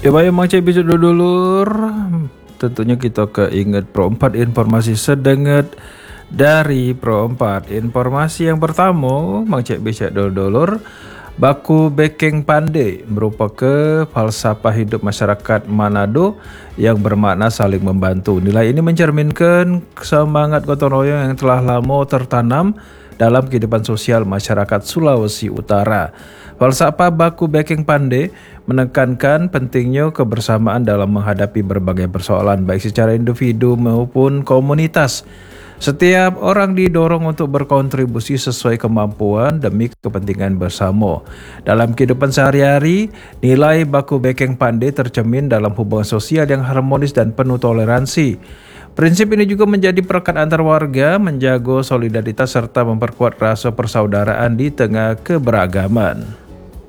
Ya baik Mang Cek bisa dulur. Tentunya kita keinget Pro 4 informasi sedenget dari Pro 4. Informasi yang pertama Mang Cek bisa dulur. Baku Bekeng Pandai merupakan falsafah hidup masyarakat Manado yang bermakna saling membantu. Nilai ini mencerminkan semangat gotong royong yang telah lama tertanam dalam kehidupan sosial masyarakat Sulawesi Utara. Falsafah Baku Bekeng Pandai menekankan pentingnya kebersamaan dalam menghadapi berbagai persoalan baik secara individu maupun komunitas. Setiap orang didorong untuk berkontribusi sesuai kemampuan demi kepentingan bersama. Dalam kehidupan sehari-hari, nilai Baku Bekeng Pandai tercermin dalam hubungan sosial yang harmonis dan penuh toleransi. Prinsip ini juga menjadi perekat antar warga, menjaga solidaritas serta memperkuat rasa persaudaraan di tengah keberagaman.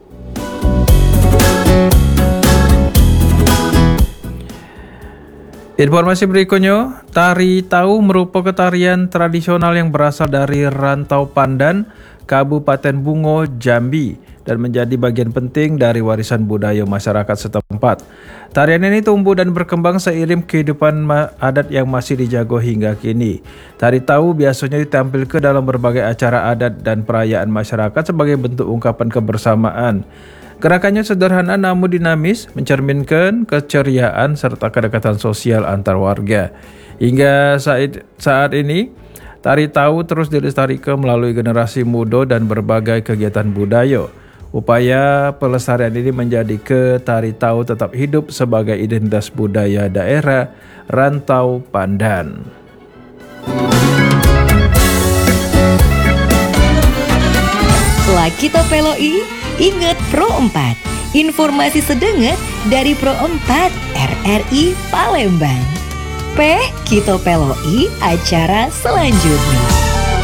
Informasi berikutnya, tari tau merupakan tarian tradisional yang berasal dari Rantau Pandan, Kabupaten Bungo, Jambi, dan menjadi bagian penting dari warisan budaya masyarakat setempat. Tarian ini tumbuh dan berkembang seiring kehidupan adat yang masih dijaga hingga kini. Tari tau biasanya ditampilkan dalam berbagai acara adat dan perayaan masyarakat sebagai bentuk ungkapan kebersamaan. Gerakannya sederhana namun dinamis, mencerminkan keceriaan serta kedekatan sosial antar warga. Hingga saat ini, tari tau terus dilestarikan melalui generasi muda dan berbagai kegiatan budaya. Upaya pelestarian ini menjadi tari tau tetap hidup sebagai identitas budaya daerah Rantau Pandan. Lagi Topeloi, ingat Pro 4. Informasi sedenget dari Pro 4 RRI Palembang. Kita Peloi acara selanjutnya.